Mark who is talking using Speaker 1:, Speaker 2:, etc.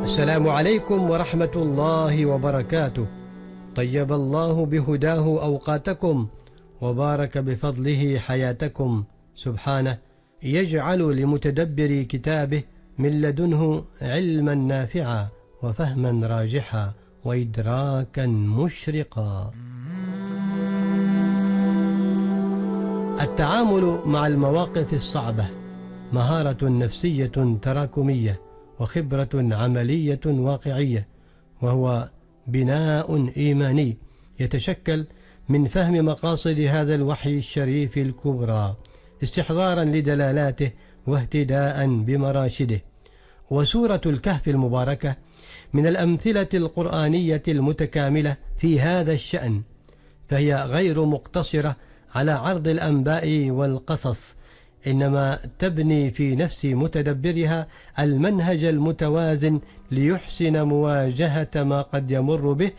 Speaker 1: السلام عليكم ورحمة الله وبركاته. طيب الله بهداه أوقاتكم وبارك بفضله حياتكم سبحانه، يجعل لمتدبر كتابه من لدنه علما نافعا وفهما راجحا وإدراكا مشرقا. التعامل مع المواقف الصعبة مهارة نفسية تراكمية وخبرة عملية واقعية، وهو بناء إيماني يتشكل من فهم مقاصد هذا الوحي الشريف الكبرى استحضارا لدلالاته واهتداء بمراشده. وسورة الكهف المباركة من الأمثلة القرآنية المتكاملة في هذا الشأن، فهي غير مقتصرة على عرض الأنباء والقصص، إنما تبني في نفس متدبرها المنهج المتوازن ليحسن مواجهة ما قد يمر به